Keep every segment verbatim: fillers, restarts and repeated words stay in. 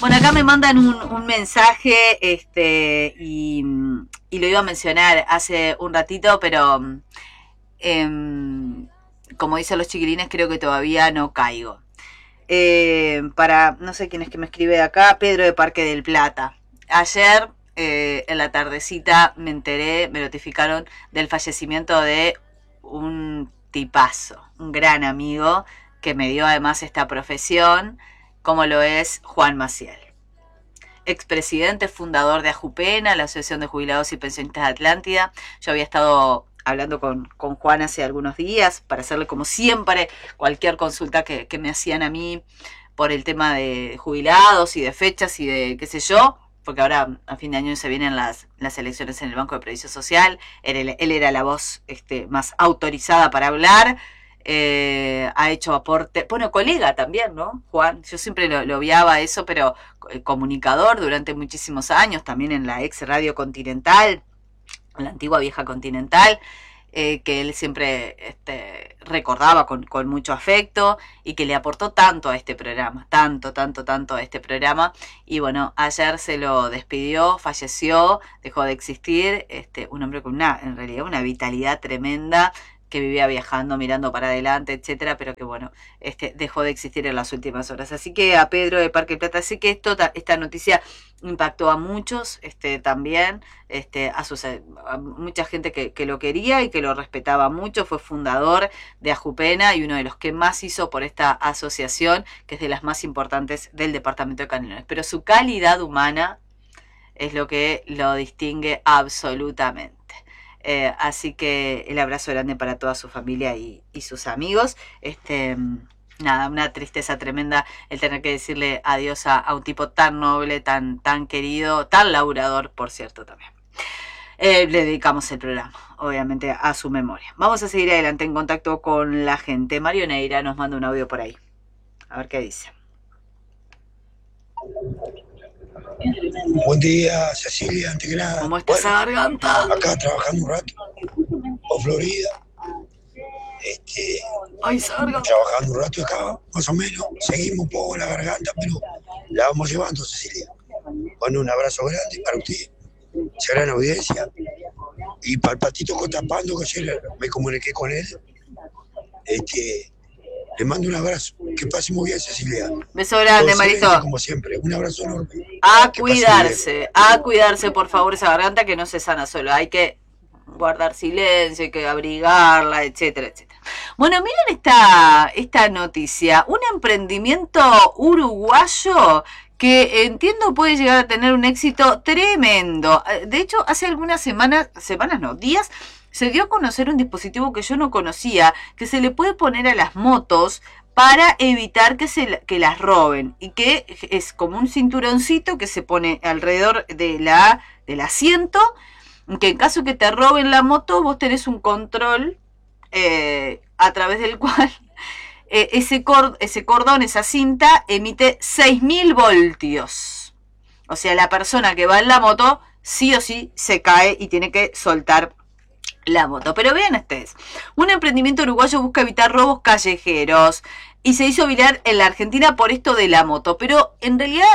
Bueno, acá me mandan un, un mensaje este y, y lo iba a mencionar hace un ratito, pero eh, como dicen los chiquilines, creo que todavía no caigo. Eh, para, no sé quién es que me escribe de acá, Pedro de Parque del Plata. Ayer, eh, en la tardecita, me enteré, me notificaron del fallecimiento de un tipazo, un gran amigo que me dio además esta profesión, como lo es Juan Maciel. Expresidente, fundador de AJUPENA, la Asociación de Jubilados y Pensionistas de Atlántida. Yo había estado hablando con, con Juan hace algunos días para hacerle, como siempre, cualquier consulta que, que me hacían a mí por el tema de jubilados y de fechas y de qué sé yo, porque ahora a fin de año se vienen las, las elecciones en el Banco de Previsión Social. Él, él era la voz este, más autorizada para hablar. Eh, ha hecho aporte, bueno, colega también, ¿no? Juan, yo siempre lo, lo obviaba eso, pero eh, comunicador durante muchísimos años, también en la ex Radio Continental, la antigua vieja Continental, eh, que él siempre este, recordaba con, con mucho afecto y que le aportó tanto a este programa, tanto, tanto, tanto a este programa. Y bueno, ayer se lo despidió, falleció, dejó de existir, este, un hombre con una, en realidad, una vitalidad tremenda, que vivía viajando, mirando para adelante, etcétera, pero que bueno, este, dejó de existir en las últimas horas. Así que a Pedro de Parque Plata, así que esto, esta noticia impactó a muchos, este, también, este, a, sus, a mucha gente que, que lo quería y que lo respetaba mucho. Fue fundador de AJUPENA y uno de los que más hizo por esta asociación, que es de las más importantes del departamento de Canelones. Pero su calidad humana es lo que lo distingue absolutamente. Eh, así que el abrazo grande para toda su familia y, y sus amigos. Este, nada, una tristeza tremenda el tener que decirle adiós a, a un tipo tan noble, tan, tan querido, tan laburador, por cierto, también. Eh, le dedicamos el programa, obviamente, a su memoria. Vamos a seguir adelante en contacto con la gente. Mario Neira nos manda un audio por ahí. A ver qué dice. Buen día, Cecilia, antes que nada. ¿Cómo está bueno, esa garganta? Acá trabajando un rato, por Florida. Este, Ay, trabajando un rato acá, más o menos. Seguimos un poco la garganta, pero la vamos llevando, Cecilia. Bueno, un abrazo grande para usted, esa gran audiencia. Y para el Patito Cotapando, que ayer me comuniqué con él. Este, le mando un abrazo. Que pase muy bien, Cecilia. Beso grande, Marito. Como siempre, un abrazo enorme. A cuidarse, a cuidarse, por favor, esa garganta que no se sana solo. Hay que guardar silencio, hay que abrigarla, etcétera, etcétera. Bueno, miren esta, esta noticia. Un emprendimiento uruguayo que entiendo puede llegar a tener un éxito tremendo. De hecho, hace algunas semanas, semanas no, días, se dio a conocer un dispositivo que yo no conocía, que se le puede poner a las motos para evitar que, se, que las roben, y que es como un cinturoncito que se pone alrededor de la, del asiento, que en caso que te roben la moto, vos tenés un control eh, a través del cual eh, ese, cord, ese cordón, esa cinta, emite seis mil voltios. O sea, la persona que va en la moto sí o sí se cae y tiene que soltar la moto. Pero vean ustedes, un emprendimiento uruguayo busca evitar robos callejeros y se hizo viral en la Argentina por esto de la moto, pero en realidad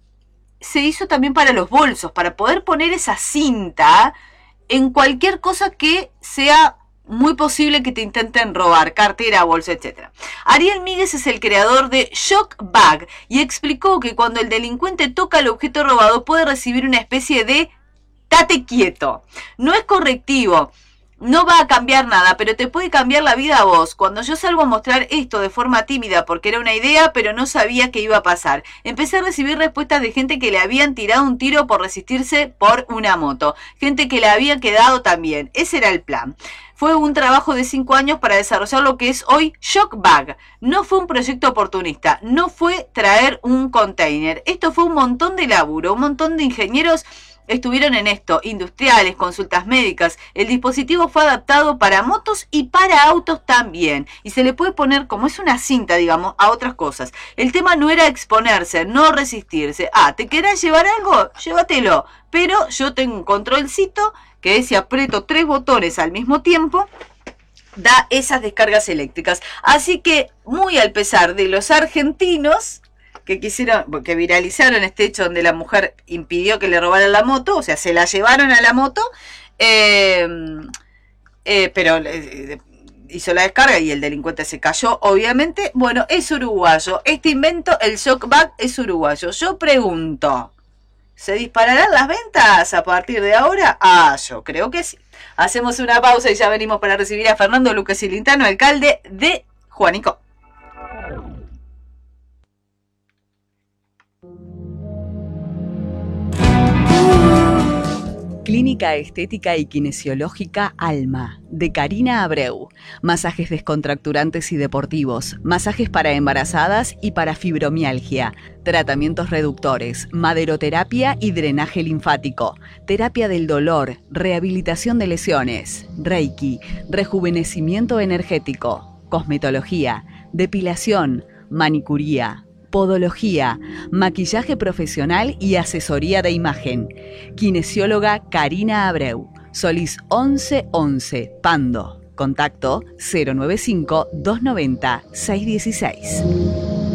se hizo también para los bolsos, para poder poner esa cinta en cualquier cosa que sea muy posible que te intenten robar, cartera, bolsa, etcétera. Ariel Míguez es el creador de Shock Bag y explicó que cuando el delincuente toca el objeto robado puede recibir una especie de tate quieto. No es correctivo, no va a cambiar nada, pero te puede cambiar la vida a vos. Cuando yo salgo a mostrar esto de forma tímida, porque era una idea, pero no sabía qué iba a pasar, empecé a recibir respuestas de gente que le habían tirado un tiro por resistirse por una moto. Gente que le había quedado también. Ese era el plan. Fue un trabajo de cinco años para desarrollar lo que es hoy Shock Bag. No fue un proyecto oportunista, no fue traer un container. Esto fue un montón de laburo, un montón de ingenieros estuvieron en esto, industriales, consultas médicas. El dispositivo fue adaptado para motos y para autos también. Y se le puede poner, como es una cinta, digamos, a otras cosas. El tema no era exponerse, no resistirse. Ah, ¿te querés llevar algo? Llévatelo. Pero yo tengo un controlcito que si aprieto tres botones al mismo tiempo, da esas descargas eléctricas. Así que, muy al pesar de los argentinos, que quisieron, que viralizaron este hecho donde la mujer impidió que le robaran la moto, o sea, se la llevaron a la moto, eh, eh, pero eh, hizo la descarga y el delincuente se cayó, obviamente. Bueno, es uruguayo. Este invento, el shockback, es uruguayo. Yo pregunto, ¿se dispararán las ventas a partir de ahora? Ah, yo creo que sí. Hacemos una pausa y ya venimos para recibir a Fernando Lucas Cilintano, alcalde de Juanico. Clínica Estética y Kinesiológica Alma, de Karina Abreu. Masajes descontracturantes y deportivos, masajes para embarazadas y para fibromialgia, tratamientos reductores, maderoterapia y drenaje linfático, terapia del dolor, rehabilitación de lesiones, reiki, rejuvenecimiento energético, cosmetología, depilación, manicuría, podología, maquillaje profesional y asesoría de imagen. Kinesióloga Karina Abreu, Solís once once, Pando. Contacto cero nueve cinco, dos nueve cero, seis uno seis.